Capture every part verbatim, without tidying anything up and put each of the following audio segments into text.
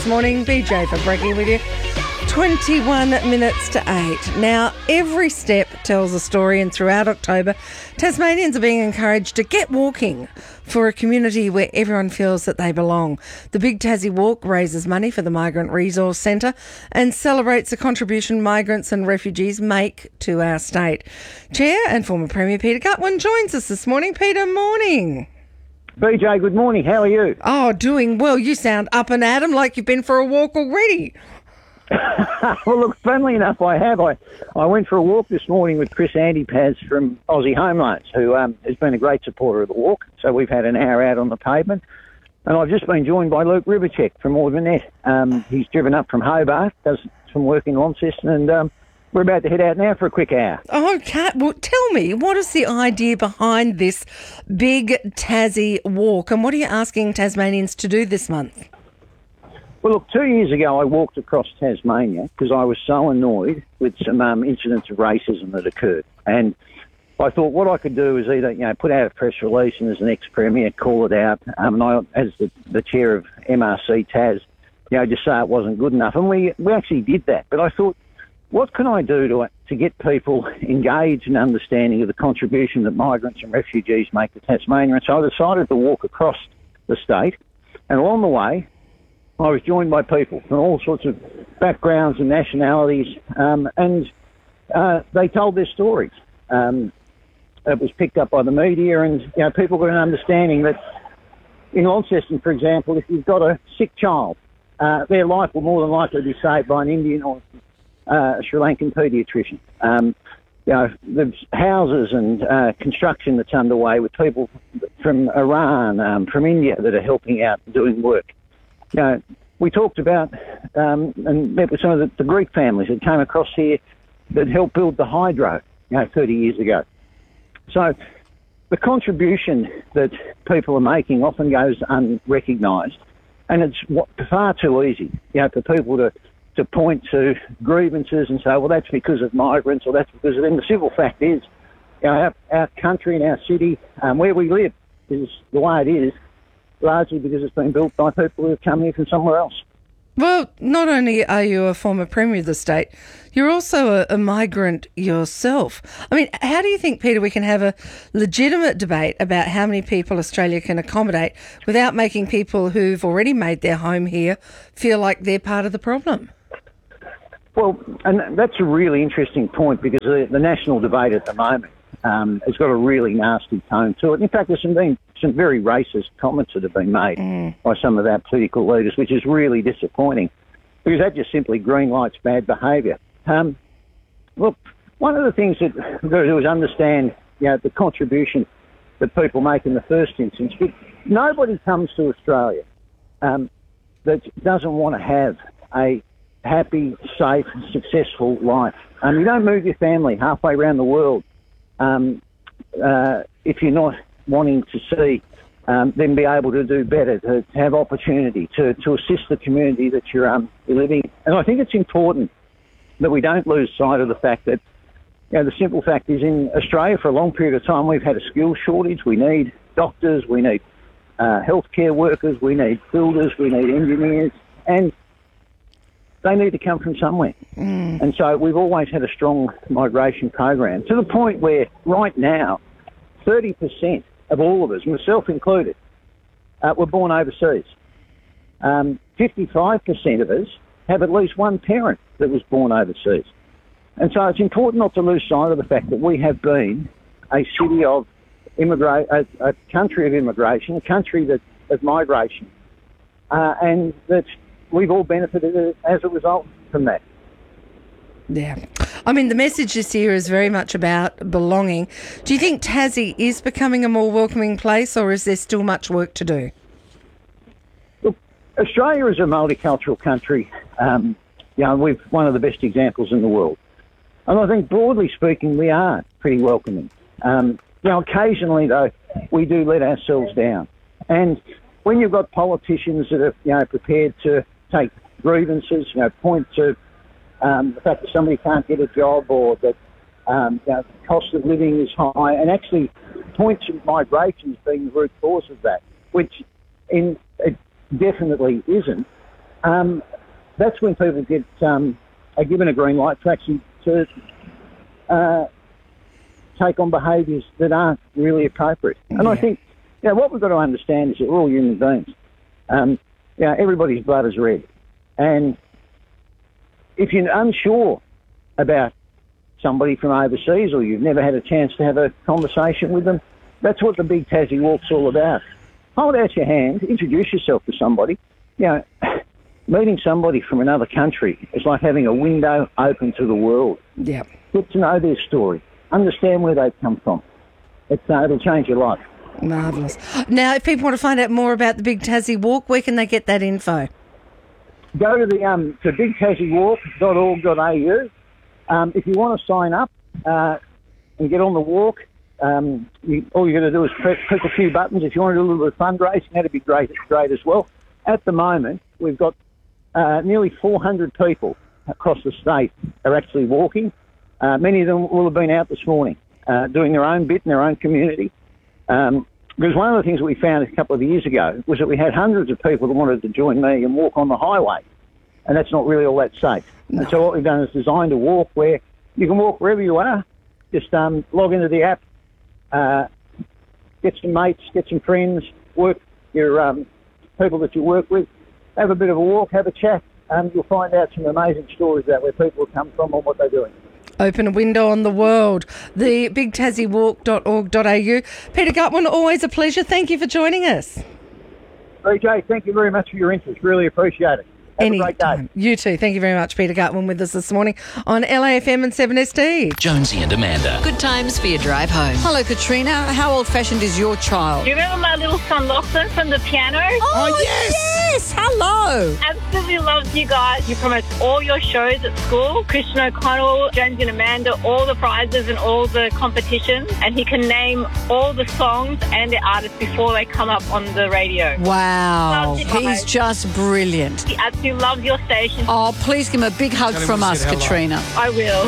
morning. B J for breaking with you. twenty-one minutes to eight. Now, every step tells a story, and throughout October, Tasmanians are being encouraged to get walking for a community where everyone feels that they belong. The Big Tassie Walk raises money for the Migrant Resource Centre and celebrates the contribution migrants and refugees make to our state. Chair and former Premier Peter Gutwein joins us this morning. Peter, morning. B J, good morning. How are you? Oh, doing well. You sound up and at 'em like you've been for a walk already. Well, look, funnily enough, I have. I, I went for a walk this morning with Chris Antipaz from Aussie Home Loans, who um, has been a great supporter of the walk. So we've had an hour out on the pavement. And I've just been joined by Luke Rivercheck from Audmanette. Um, he's driven up from Hobart, does some work in Launceston, and um, we're about to head out now for a quick hour. Okay. Well, tell me, what is the idea behind this Big Tassie Walk, and what are you asking Tasmanians to do this month? Well, look, two years ago I walked across Tasmania because I was so annoyed with some um, incidents of racism that occurred. And I thought what I could do is either, you know, put out a press release and as an ex-premier call it out, um, and I, as the, the chair of M R C Tas, you know, just say it wasn't good enough. And we, we actually did that. But I thought, what can I do to to get people engaged in understanding of the contribution that migrants and refugees make to Tasmania? And so I decided to walk across the state, and along the way, I was joined by people from all sorts of backgrounds and nationalities, um, and uh, they told their stories. Um, it was picked up by the media, and you know, people got an understanding that in Launceston, for example, if you've got a sick child, uh, their life will more than likely be saved by an Indian or uh, a Sri Lankan paediatrician. Um, you know, there's houses and uh, construction that's underway with people from Iran, um, from India that are helping out and doing work. You know, we talked about um, and met with some of the, the Greek families that came across here that helped build the hydro, you know, thirty years ago. So the contribution that people are making often goes unrecognised, and it's far too easy, you know, for people to, to point to grievances and say, well, that's because of migrants or that's because of them. The simple fact is, you know, our, our country and our city, um, where we live, is the way it is, largely because it's been built by people who have come here from somewhere else. Well, not only are you a former Premier of the state, you're also a, a migrant yourself. I mean, how do you think, Peter, we can have a legitimate debate about how many people Australia can accommodate without making people who've already made their home here feel like they're part of the problem? Well, and that's a really interesting point because the, the national debate at the moment um, has got a really nasty tone to it. In fact, there's some, been some very racist comments that have been made mm. by some of our political leaders, which is really disappointing because that just simply green lights bad behaviour. Um, look, one of the things that we've got to do is understand, you know, the contribution that people make in the first instance. But nobody comes to Australia um, that doesn't want to have a happy, safe, successful life. Um, you don't move your family halfway around the world um, uh, if you're not wanting to see um, them be able to do better, to, to have opportunity, to, to assist the community that you're, um, you're living in. And I think it's important that we don't lose sight of the fact that, you know, the simple fact is in Australia for a long period of time we've had a skills shortage. We need doctors, we need uh, healthcare workers, we need builders, we need engineers, and they need to come from somewhere. Mm. And so we've always had a strong migration program to the point where right now thirty percent of all of us, myself included, uh, were born overseas. Um, fifty-five percent of us have at least one parent that was born overseas. And so it's important not to lose sight of the fact that we have been a city of immigrate, a, a country of immigration, a country that, of migration, uh, and that we've all benefited as a result from that. Yeah. I mean, the message this year is very much about belonging. Do you think Tassie is becoming a more welcoming place, or is there still much work to do? Look, Australia is a multicultural country. Um, you know, we're one of the best examples in the world. And I think, broadly speaking, we are pretty welcoming. Um, you know, occasionally, though, we do let ourselves down. And when you've got politicians that are, you know, prepared to take grievances, you know, point to um, the fact that somebody can't get a job or that um, you know, the cost of living is high, and actually point to migration as being the root cause of that, which in, it definitely isn't. um, that's when people get um, are given a green light to actually to uh, take on behaviours that aren't really appropriate. And Yeah. I think, you know, what we've got to understand is that we're all human beings. Um, you know, everybody's blood is red. And if you're unsure about somebody from overseas or you've never had a chance to have a conversation with them, that's what the Big Tassie Walk's all about. Hold out your hand, introduce yourself to somebody. You know, meeting somebody from another country is like having a window open to the world. Yeah. Get to know their story. Understand where they've come from. It's, uh, it'll change your life. Marvellous. Now, if people want to find out more about the Big Tassie Walk, where can they get that info? Go to the um, to big tassie walk dot org dot a u. Um, if you want to sign up uh, and get on the walk, um, you, all you got to do is press, click a few buttons. If you want to do a little bit of fundraising, that'd be great, great as well. At the moment, we've got uh, nearly four hundred people across the state are actually walking. Uh, many of them will have been out this morning uh, doing their own bit in their own community. Um, because one of the things that we found a couple of years ago was that we had hundreds of people that wanted to join me and walk on the highway, and that's not really all that safe. No. And so what we've done is designed a walk where you can walk wherever you are. Just um, log into the app, uh, get some mates, get some friends, work your um, people that you work with, have a bit of a walk, have a chat, and you'll find out some amazing stories about where people have come from and what they're doing. Open a window on the world. The big tassie walk dot org dot a u. Peter Gutwin, always a pleasure. Thank you for joining us. B J, thank you very much for your interest. Really appreciate it. Have Any a great day. time. You too. Thank you very much, Peter Gutwin, with us this morning on L A F M and seven S D. Jonesy and Amanda. Good times for your drive home. Hello, Katrina. How old-fashioned is your child? Do you remember my little son Lachlan from the piano? Oh, yes! Yes! Hello! Absolutely loves you guys. He promotes all your shows at school. Christian O'Connell, Jonesy and Amanda, all the prizes and all the competitions. And he can name all the songs and the artists before they come up on the radio. Wow. Loves you He's guys. just brilliant. He absolutely loves your station. Oh, please give him a big hug Tell him from we us, said hello. Katrina. I will.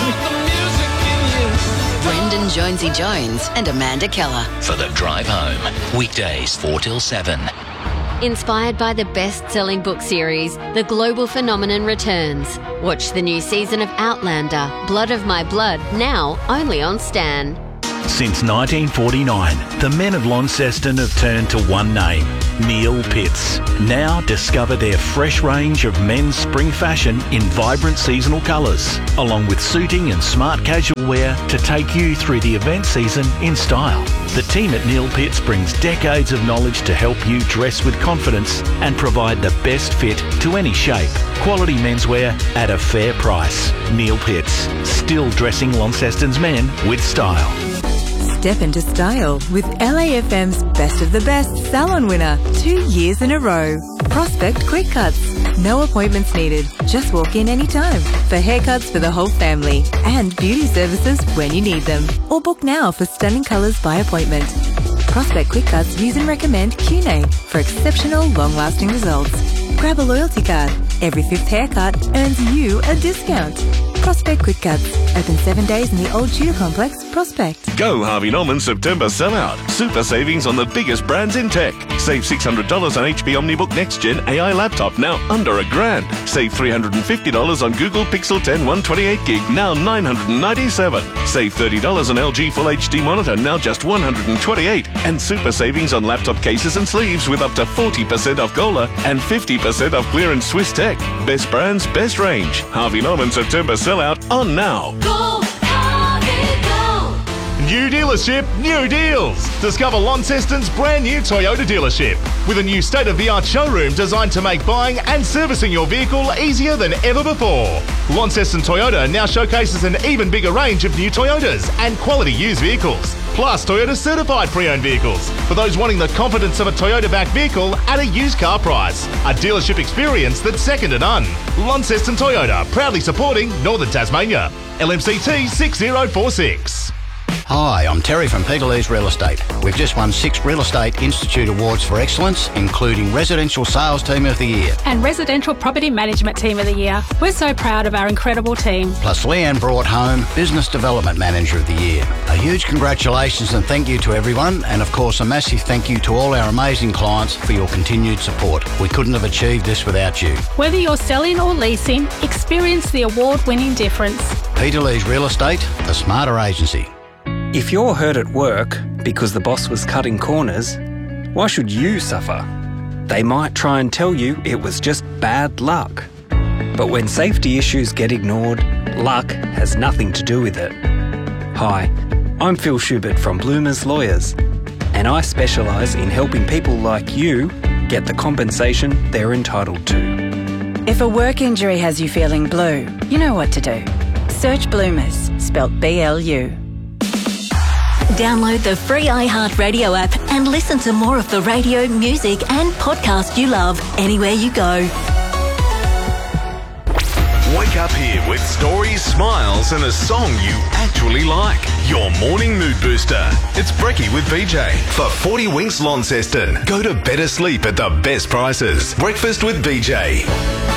Brendan Jonesy Jones and Amanda Keller. For the drive home. Weekdays four till seven. Inspired by the best-selling book series, The Global Phenomenon returns. Watch the new season of Outlander, Blood of My Blood, now only on Stan. Since nineteen forty-nine, the men of Launceston have turned to one name, Neil Pitts. Now discover their fresh range of men's spring fashion in vibrant seasonal colours, along with suiting and smart casual wear to take you through the event season in style. The team at Neil Pitts brings decades of knowledge to help you dress with confidence and provide the best fit to any shape. Quality menswear at a fair price. Neil Pitts, still dressing Launceston's men with style. Step into style with L A F M's Best of the Best salon winner two years in a row. Prospect Quick Cuts. No appointments needed. Just walk in anytime for haircuts for the whole family and beauty services when you need them. Or book now for stunning colours by appointment. Prospect Quick Cuts use and recommend Q N A for exceptional long-lasting results. Grab a loyalty card. Every fifth haircut earns you a discount. Prospect Quick Cuts. Open seven days in the Old Tudor Complex, Prospect. Go Harvey Norman September sellout. Super savings on the biggest brands in tech. Save six hundred dollars on H P OmniBook Next Gen A I laptop, now under a grand. Save three hundred fifty dollars on Google Pixel ten one twenty-eight gig, now nine hundred ninety-seven dollars. Save thirty dollars on L G Full H D monitor, now just one hundred twenty-eight dollars. And super savings on laptop cases and sleeves with up to forty percent off Gola and fifty percent off clearance Swiss Tech. Best brands, best range. Harvey Norman September sellout on now. Go, Harvey, go! New dealership, new deals. Discover Launceston's brand new Toyota dealership with a new state-of-the-art showroom designed to make buying and servicing your vehicle easier than ever before. Launceston Toyota now showcases an even bigger range of new Toyotas and quality used vehicles. Plus Toyota certified pre-owned vehicles for those wanting the confidence of a Toyota-backed vehicle at a used car price. A dealership experience that's second to none. Launceston Toyota, proudly supporting Northern Tasmania. L M C T six zero four six. Hi, I'm Terry from Peterlee's Real Estate. We've just won six Real Estate Institute Awards for Excellence, including Residential Sales Team of the Year. And Residential Property Management Team of the Year. We're so proud of our incredible team. Plus Leanne brought home Business Development Manager of the Year. A huge congratulations and thank you to everyone, and of course a massive thank you to all our amazing clients for your continued support. We couldn't have achieved this without you. Whether you're selling or leasing, experience the award-winning difference. Peterlee's Real Estate, the smarter agency. If you're hurt at work because the boss was cutting corners, why should you suffer? They might try and tell you it was just bad luck. But when safety issues get ignored, luck has nothing to do with it. Hi, I'm Phil Schubert from Bloomers Lawyers, and I specialise in helping people like you get the compensation they're entitled to. If a work injury has you feeling blue, you know what to do. Search Bloomers, spelt B L U. Download the free iHeartRadio app and listen to more of the radio, music and podcast you love anywhere you go. Wake up here with stories, smiles and a song you actually like. Your morning mood booster. It's Brekkie with B J. For forty Winks Launceston. Go to better sleep at the best prices. Breakfast with B J.